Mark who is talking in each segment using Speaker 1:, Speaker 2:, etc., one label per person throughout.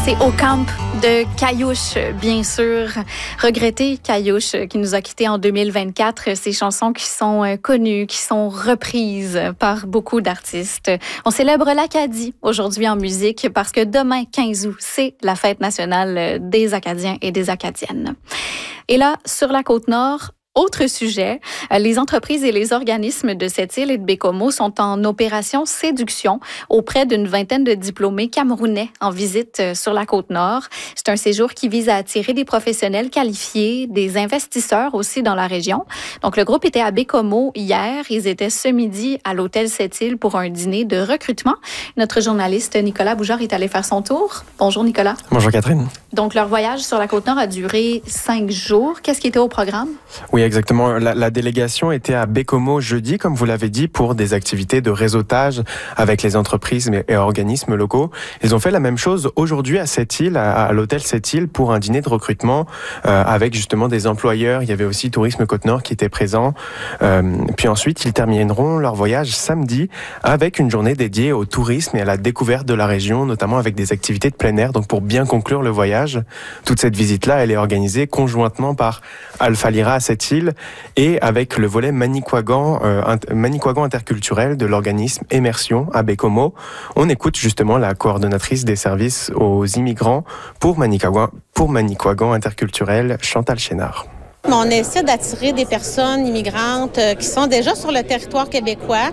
Speaker 1: C'est au camp de Caillouche, bien sûr. Regretté Caillouche, qui nous a quittés en 2024. Ces chansons qui sont connues, qui sont reprises par beaucoup d'artistes. On célèbre l'Acadie aujourd'hui en musique parce que demain, 15 août, c'est la fête nationale des Acadiens et des Acadiennes. Et là, sur la Côte-Nord, autre sujet, les entreprises et les organismes de cette île et de Baie-Comeau sont en opération séduction auprès d'une vingtaine de diplômés camerounais en visite sur la Côte-Nord. C'est un séjour qui vise à attirer des professionnels qualifiés, des investisseurs aussi dans la région. Donc, le groupe était à Baie-Comeau hier. Ils étaient ce midi à l'hôtel Sept-Îles pour un dîner de recrutement. Notre journaliste Nicolas Boujard est allé faire son tour. Bonjour Nicolas.
Speaker 2: Bonjour Catherine.
Speaker 1: Donc, leur voyage sur la Côte-Nord a duré 5 jours. Qu'est-ce qui était au programme?
Speaker 2: Oui, exactement. La délégation était à Baie-Comeau jeudi, comme vous l'avez dit, pour des activités de réseautage avec les entreprises et organismes locaux. Ils ont fait la même chose aujourd'hui à Sept-Îles, à l'hôtel Sept-Îles, pour un dîner de recrutement avec justement des employeurs. Il y avait aussi Tourisme Côte-Nord qui était présent. Puis ensuite, ils termineront leur voyage samedi avec une journée dédiée au tourisme et à la découverte de la région, notamment avec des activités de plein air. Donc pour bien conclure le voyage, toute cette visite-là, elle est organisée conjointement par Alpha Lyra à Sept-Îles et avec le volet Manicouagan interculturel de l'organisme Immersion à Baie-Comeau. On écoute justement la coordonnatrice des services aux immigrants pour Manicouagan interculturel, Chantal Chénard.
Speaker 3: On essaie d'attirer des personnes immigrantes qui sont déjà sur le territoire québécois,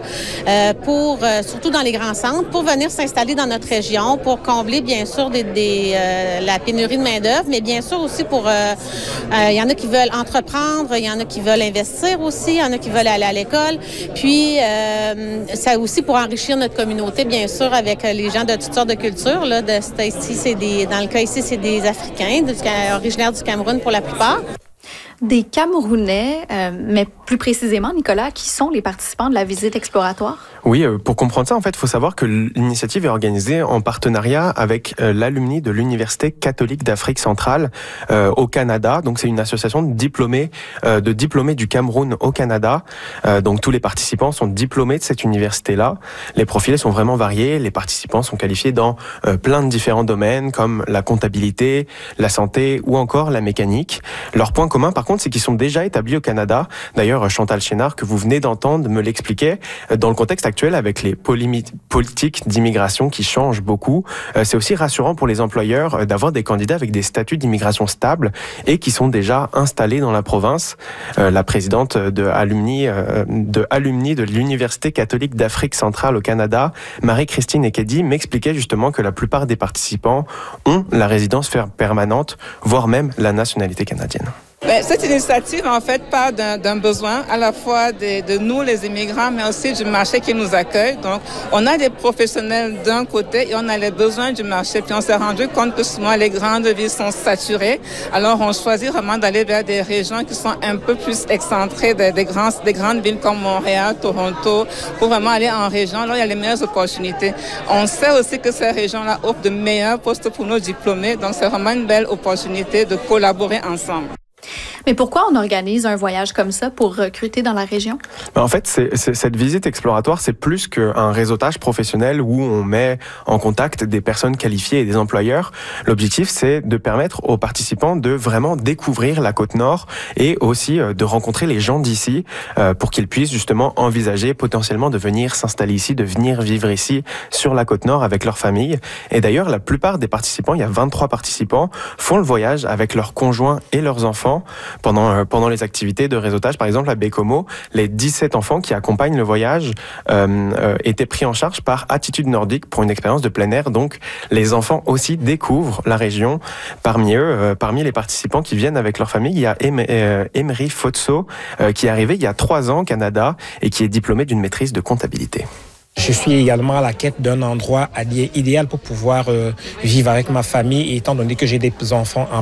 Speaker 3: surtout dans les grands centres, pour venir s'installer dans notre région, pour combler bien sûr la pénurie de main-d'œuvre, mais bien sûr aussi il y en a qui veulent entreprendre, il y en a qui veulent investir aussi, il y en a qui veulent aller à l'école. Puis ça aussi pour enrichir notre communauté, bien sûr, avec les gens de toutes sortes de cultures. Là, dans le cas ici, c'est des Africains, originaires du Cameroun pour la plupart.
Speaker 1: Des Camerounais, mais plus précisément, Nicolas, qui sont les participants de la visite exploratoire?
Speaker 2: Oui, pour comprendre ça, en fait, il faut savoir que l'initiative est organisée en partenariat avec l'alumni de l'Université catholique d'Afrique centrale au Canada. Donc, c'est une association de diplômés du Cameroun au Canada. Donc, tous les participants sont diplômés de cette université-là. Les profils sont vraiment variés. Les participants sont qualifiés dans plein de différents domaines, comme la comptabilité, la santé ou encore la mécanique. Leur point commun, par contre, c'est qu'ils sont déjà établis au Canada. D'ailleurs, Chantal Chénard, que vous venez d'entendre, me l'expliquait. Dans le contexte actuel, avec les politiques d'immigration qui changent beaucoup, c'est aussi rassurant pour les employeurs d'avoir des candidats avec des statuts d'immigration stables et qui sont déjà installés dans la province. La présidente de alumni de l'Université catholique d'Afrique centrale au Canada, Marie-Christine Ekedi, m'expliquait justement que la plupart des participants ont la résidence permanente, voire même la nationalité canadienne.
Speaker 4: Cette initiative, en fait, part d'un besoin à la fois de nous, les immigrants, mais aussi du marché qui nous accueille. Donc, on a des professionnels d'un côté et on a les besoins du marché. Puis, on s'est rendu compte que souvent, les grandes villes sont saturées. Alors, on choisit vraiment d'aller vers des régions qui sont un peu plus excentrées des grandes villes comme Montréal, Toronto, pour vraiment aller en région. Là, il y a les meilleures opportunités. On sait aussi que ces régions-là offrent de meilleurs postes pour nos diplômés. Donc, c'est vraiment une belle opportunité de collaborer ensemble.
Speaker 1: Mais pourquoi on organise un voyage comme ça pour recruter dans la région?
Speaker 2: En fait, cette visite exploratoire, c'est plus qu'un réseautage professionnel où on met en contact des personnes qualifiées et des employeurs. L'objectif, c'est de permettre aux participants de vraiment découvrir la Côte-Nord et aussi de rencontrer les gens d'ici pour qu'ils puissent justement envisager potentiellement de venir s'installer ici, de venir vivre ici sur la Côte-Nord avec leur famille. Et d'ailleurs, la plupart des participants, il y a 23 participants, font le voyage avec leurs conjoints et leurs enfants. Pendant les activités de réseautage, par exemple à Baie-Comeau, les 17 enfants qui accompagnent le voyage étaient pris en charge par Attitude Nordique pour une expérience de plein air. Donc, les enfants aussi découvrent la région. Parmi les participants qui viennent avec leur famille, il y a Emery Fotso qui est arrivé il y a 3 ans au Canada et qui est diplômé d'une maîtrise de comptabilité.
Speaker 5: Je suis également à la quête d'un endroit idéal pour pouvoir vivre avec ma famille, étant donné que j'ai des enfants en